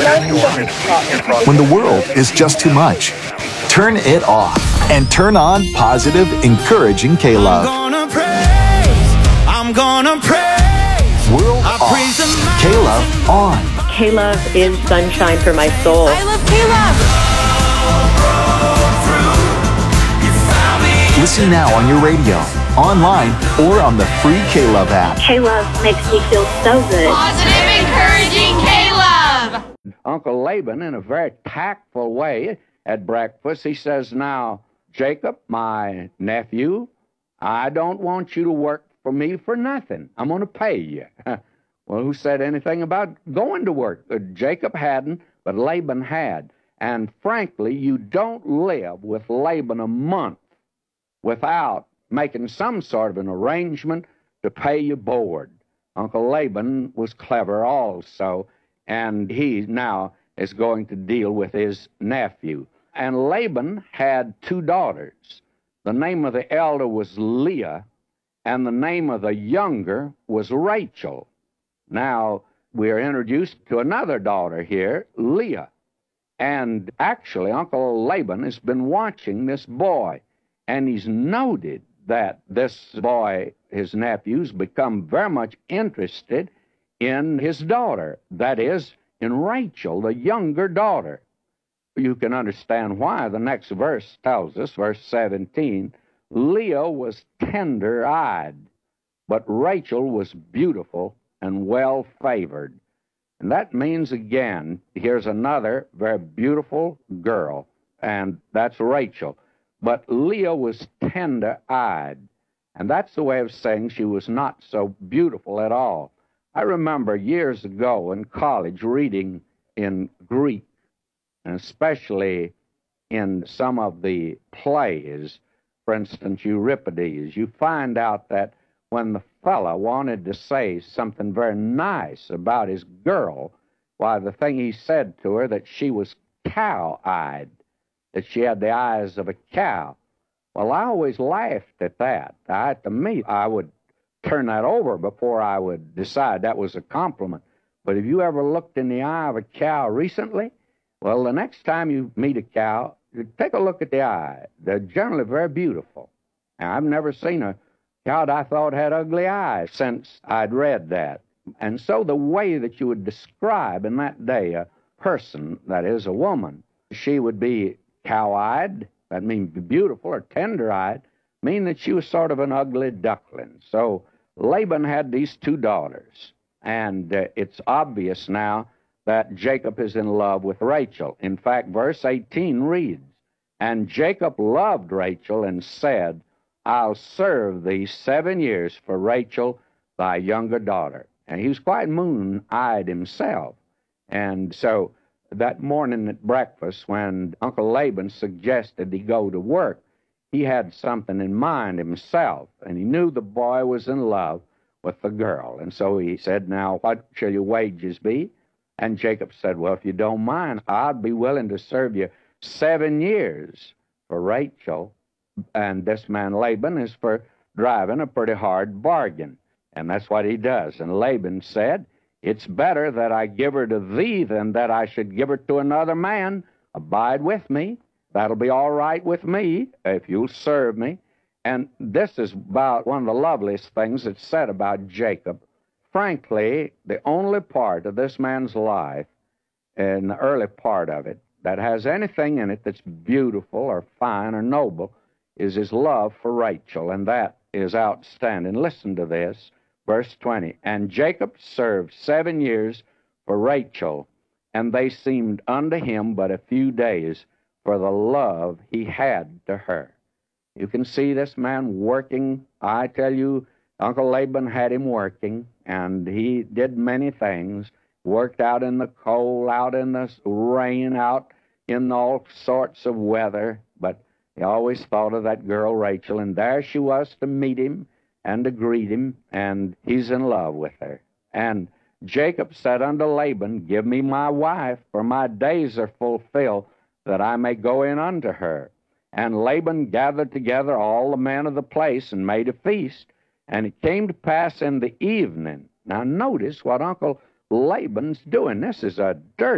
When the world is just too much, turn it off and turn on positive, encouraging K-Love. I'm gonna praise. World off. K-Love on. K-Love is sunshine for my soul. I love K-Love. Listen now on your radio, online, or on the free K-Love app. K-Love makes me feel so good. Positive, encouraging K-Love. Uncle Laban, in a very tactful way at breakfast, he says, "Now, Jacob, my nephew, I don't want you to work for me for nothing. I'm going to pay you." Well, who said anything about going to work? Jacob hadn't, but Laban had. And frankly, you don't live with Laban a month without making some sort of an arrangement to pay you board. Uncle Laban was clever also, and he now is going to deal with his nephew. And Laban had two daughters. The name of the elder was Leah, and the name of the younger was Rachel. Now, we are introduced to another daughter here, Leah. And actually, Uncle Laban has been watching this boy, and he's noted that this boy, his nephew's, become very much interested in his daughter, that is, in Rachel, the younger daughter. You can understand why. The next verse tells us, verse 17, Leah was tender-eyed, but Rachel was beautiful and well-favored. And that means, again, here's another very beautiful girl, and that's Rachel. But Leah was tender-eyed, and that's the way of saying she was not so beautiful at all. I remember years ago in college reading in Greek, and especially in some of the plays, for instance, Euripides, you find out that when the fella wanted to say something very nice about his girl, why, the thing he said to her, that she was cow-eyed, that she had the eyes of a cow. Well, I always laughed at that. To me, I would turn that over before I would decide that was a compliment. But have you ever looked in the eye of a cow recently? Well, the next time you meet a cow, take a look at the eye. They're generally very beautiful. Now, I've never seen a cow that I thought had ugly eyes since I'd read that. And so the way that you would describe in that day a person, that is a woman, she would be cow-eyed, that means beautiful, or tender-eyed, mean that she was sort of an ugly duckling. So Laban had these two daughters, and it's obvious now that Jacob is in love with Rachel. In fact, verse 18 reads, "And Jacob loved Rachel and said, I'll serve thee 7 years for Rachel, thy younger daughter." And he was quite moon-eyed himself. And so that morning at breakfast, when Uncle Laban suggested he go to work, he had something in mind himself, and he knew the boy was in love with the girl. And so he said, "Now, what shall your wages be?" And Jacob said, "Well, if you don't mind, I'd be willing to serve you 7 years for Rachel." And this man Laban is for driving a pretty hard bargain. And that's what he does. And Laban said, "It's better that I give her to thee than that I should give her to another man. Abide with me. That'll be all right with me if you'll serve me." And this is about one of the loveliest things that's said about Jacob. Frankly, the only part of this man's life, in the early part of it, that has anything in it that's beautiful or fine or noble is his love for Rachel, and that is outstanding. Listen to this, verse 20. "And Jacob served 7 years for Rachel, and they seemed unto him but a few days for the love he had to her." You can see this man working. I tell you, Uncle Laban had him working, and he did many things. Worked out in the cold, out in the rain, out in all sorts of weather, but he always thought of that girl, Rachel, and there she was to meet him and to greet him, and he's in love with her. And Jacob said unto Laban, "Give me my wife, for my days are fulfilled, that I may go in unto her." And Laban gathered together all the men of the place and made a feast. And it came to pass in the evening. Now notice what Uncle Laban's doing. This is a dirty